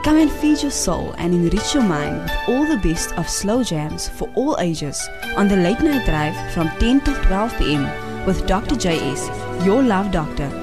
Come and feed your soul and enrich your mind with all the best of slow jams for all ages on the Late Night Drive from 10 till 12 p.m. with Dr. JS, your love doctor.